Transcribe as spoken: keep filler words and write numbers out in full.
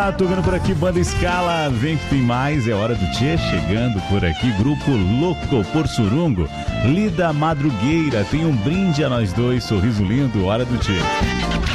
Ah, tô vendo por aqui, Banda Scala, vem que tem mais, é hora do Tchê, chegando por aqui, Grupo Louco por Surungo, Lida Madrugueira, tem um brinde a nós dois, sorriso lindo, hora do Tchê.